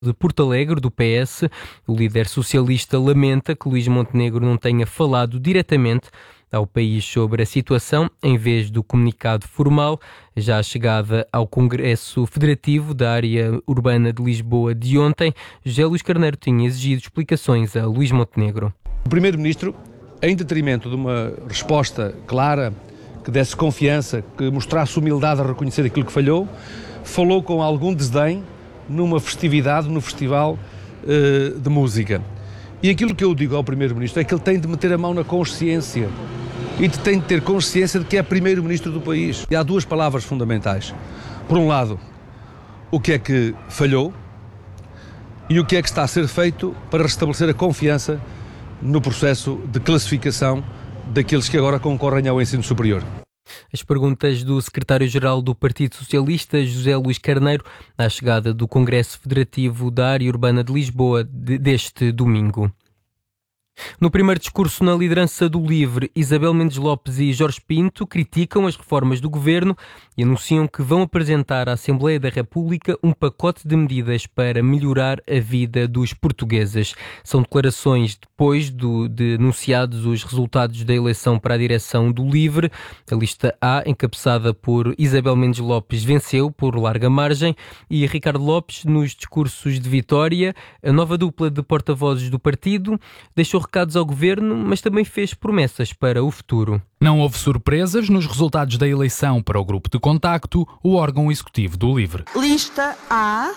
de Porto Alegre, do PS. O líder socialista lamenta que Luís Montenegro não tenha falado diretamente ao país sobre a situação, em vez do comunicado formal. Já a chegada ao Congresso Federativo da Área Urbana de Lisboa de ontem, José Luís Carneiro tinha exigido explicações a Luís Montenegro. O Primeiro-Ministro, em detrimento de uma resposta clara, que desse confiança, que mostrasse humildade a reconhecer aquilo que falhou, falou com algum desdém numa festividade, no festival de música. E aquilo que eu digo ao Primeiro-Ministro é que ele tem de meter a mão na consciência e tem de ter consciência de que é Primeiro-Ministro do país. E há duas palavras fundamentais. Por um lado, o que é que falhou e o que é que está a ser feito para restabelecer a confiança no processo de classificação daqueles que agora concorrem ao ensino superior. As perguntas do secretário-geral do Partido Socialista, José Luís Carneiro, à chegada do Congresso Federativo da Área Urbana de Lisboa deste domingo. No primeiro discurso na liderança do LIVRE, Isabel Mendes Lopes e Jorge Pinto criticam as reformas do governo e anunciam que vão apresentar à Assembleia da República um pacote de medidas para melhorar a vida dos portugueses. São declarações depois de anunciados os resultados da eleição para a direção do LIVRE. A lista A, encabeçada por Isabel Mendes Lopes, venceu por larga margem, e Ricardo Lopes, nos discursos de vitória, a nova dupla de porta-vozes do partido, deixou recados ao governo, mas também fez promessas para o futuro. Não houve surpresas nos resultados da eleição para o grupo de contacto, o órgão executivo do LIVRE. Lista A,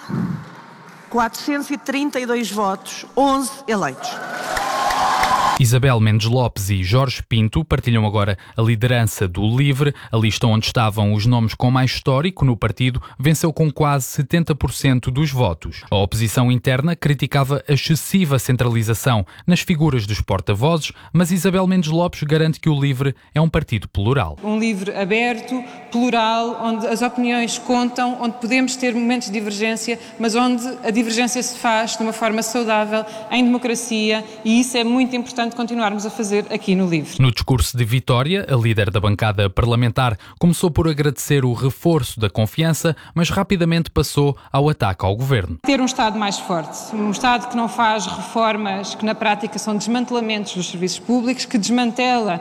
432 votos, 11 eleitos. Isabel Mendes Lopes e Jorge Pinto partilham agora a liderança do LIVRE. A lista onde estavam os nomes com mais histórico no partido venceu com quase 70% dos votos. A oposição interna criticava a excessiva centralização nas figuras dos porta-vozes, mas Isabel Mendes Lopes garante que o LIVRE é um partido plural. Um LIVRE aberto, plural, onde as opiniões contam, onde podemos ter momentos de divergência, mas onde a divergência se faz de uma forma saudável, em democracia, e isso é muito importante continuarmos a fazer aqui no LIVRE. No discurso de vitória, a líder da bancada parlamentar começou por agradecer o reforço da confiança, mas rapidamente passou ao ataque ao governo. Ter um Estado mais forte, um Estado que não faz reformas que na prática são desmantelamentos dos serviços públicos, que desmantela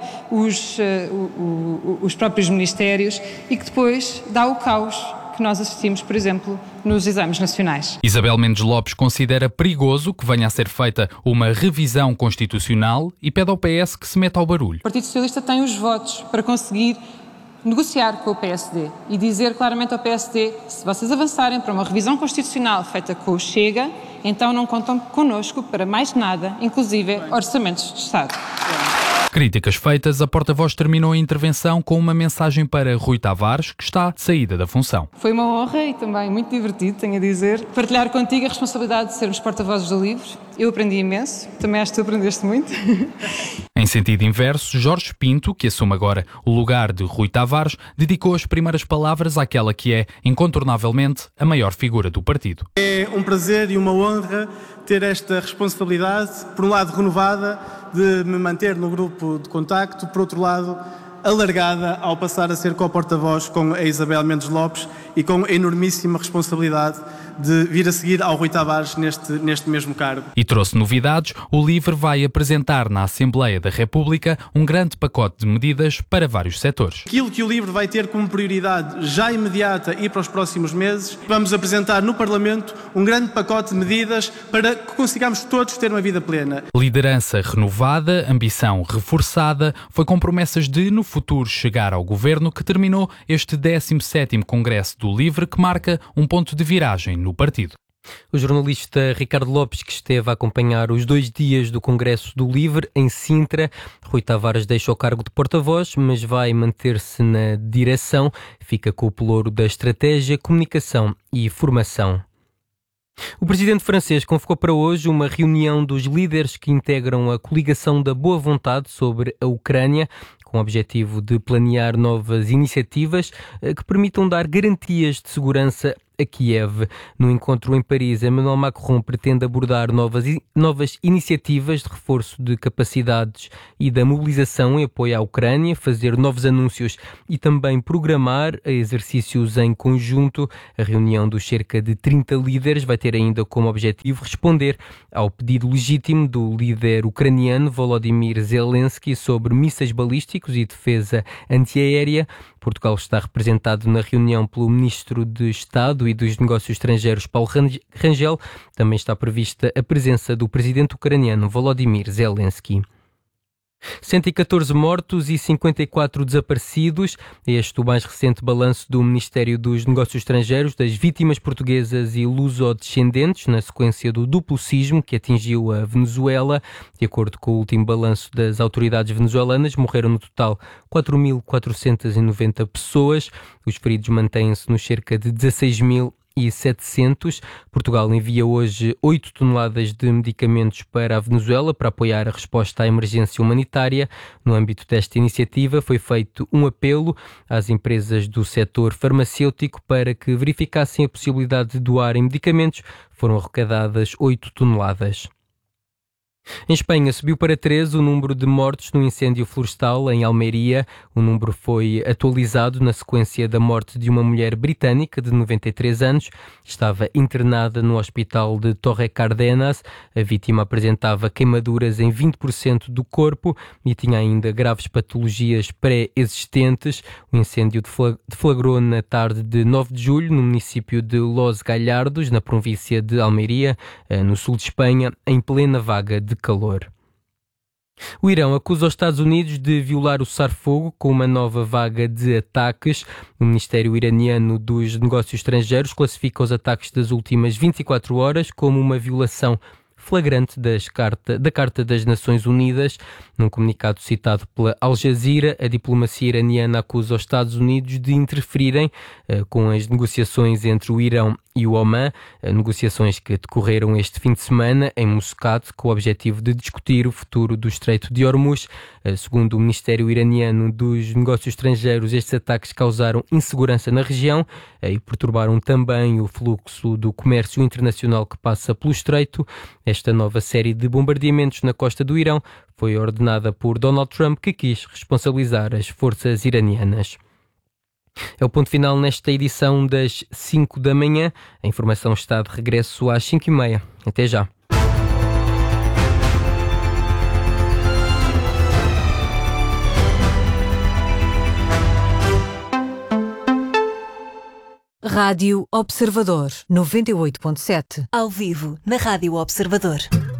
os próprios ministérios e que depois dá o caos que nós assistimos, por exemplo, nos exames nacionais. Isabel Mendes Lopes considera perigoso que venha a ser feita uma revisão constitucional e pede ao PS que se meta ao barulho. O Partido Socialista tem os votos para conseguir negociar com o PSD e dizer claramente ao PSD: se vocês avançarem para uma revisão constitucional feita com o Chega, então não contam connosco para mais nada, inclusive orçamentos de Estado. Críticas feitas, a porta-voz terminou a intervenção com uma mensagem para Rui Tavares, que está de saída da função. Foi uma honra e também muito divertido, tenho a dizer, partilhar contigo a responsabilidade de sermos porta-vozes do LIVRE. Eu aprendi imenso, também acho que tu aprendeste muito. Em sentido inverso, Jorge Pinto, que assume agora o lugar de Rui Tavares, dedicou as primeiras palavras àquela que é, incontornavelmente, a maior figura do partido. É um prazer e uma honra ter esta responsabilidade, por um lado renovada, de me manter no grupo de contacto, por outro lado alargada ao passar a ser co-porta-voz com a Isabel Mendes Lopes e com a enormíssima responsabilidade de vir a seguir ao Rui Tavares neste mesmo cargo. E trouxe novidades. O LIVRE vai apresentar na Assembleia da República um grande pacote de medidas para vários setores. Aquilo que o LIVRE vai ter como prioridade já imediata e para os próximos meses, vamos apresentar no Parlamento um grande pacote de medidas para que consigamos todos ter uma vida plena. Liderança renovada, ambição reforçada, foi com promessas de, no futuro, chegar ao governo, que terminou este 17º Congresso do LIVRE, que marca um ponto de viragem no partido. O jornalista Ricardo Lopes, que esteve a acompanhar os 2 dias do Congresso do LIVRE em Sintra. Rui Tavares deixa o cargo de porta-voz, mas vai manter-se na direção. Fica com o pelouro da estratégia, comunicação e formação. O presidente francês convocou para hoje uma reunião dos líderes que integram a coligação da boa vontade sobre a Ucrânia, com o objetivo de planear novas iniciativas que permitam dar garantias de segurança a Kiev. No encontro em Paris, Emmanuel Macron pretende abordar novas iniciativas de reforço de capacidades e da mobilização em apoio à Ucrânia, fazer novos anúncios e também programar exercícios em conjunto. A reunião dos cerca de 30 líderes vai ter ainda como objetivo responder ao pedido legítimo do líder ucraniano Volodymyr Zelensky sobre mísseis balísticos e defesa antiaérea. Portugal está representado na reunião pelo Ministro de Estado e dos Negócios Estrangeiros, Paulo Rangel. Também está prevista a presença do presidente ucraniano Volodymyr Zelensky. 114 mortos e 54 desaparecidos. Este o mais recente balanço do Ministério dos Negócios Estrangeiros das vítimas portuguesas e luso-descendentes na sequência do duplo sismo que atingiu a Venezuela. De acordo com o último balanço das autoridades venezuelanas, morreram no total 4.490 pessoas. Os feridos mantêm-se nos cerca de 16.700. Portugal envia hoje 8 toneladas de medicamentos para a Venezuela para apoiar a resposta à emergência humanitária. No âmbito desta iniciativa foi feito um apelo às empresas do setor farmacêutico para que verificassem a possibilidade de doarem medicamentos. Foram arrecadadas 8 toneladas. Em Espanha, subiu para 13 o número de mortos no incêndio florestal em Almeria. O número foi atualizado na sequência da morte de uma mulher britânica de 93 anos. Estava internada no hospital de Torre Cardenas. A vítima apresentava queimaduras em 20% do corpo e tinha ainda graves patologias pré-existentes. O incêndio deflagrou na tarde de 9 de julho no município de Los Gallardos, na província de Almeria, no sul de Espanha, em plena vaga de calor. O Irão acusa os Estados Unidos de violar o cessar-fogo com uma nova vaga de ataques. O Ministério Iraniano dos Negócios Estrangeiros classifica os ataques das últimas 24 horas como uma violação flagrante da Carta das Nações Unidas. Num comunicado citado pela Al Jazeera, a diplomacia iraniana acusa os Estados Unidos de interferirem com as negociações entre o Irão e o Omã, negociações que decorreram este fim de semana em Muscat, com o objetivo de discutir o futuro do Estreito de Hormuz. Segundo o Ministério Iraniano dos Negócios Estrangeiros, estes ataques causaram insegurança na região e perturbaram também o fluxo do comércio internacional que passa pelo Estreito. Esta nova série de bombardeamentos na costa do Irão foi ordenada por Donald Trump, que quis responsabilizar as forças iranianas. É o ponto final nesta edição das 5 da manhã. A informação está de regresso às 5h30. Até já. Rádio Observador 98.7. Ao vivo na Rádio Observador.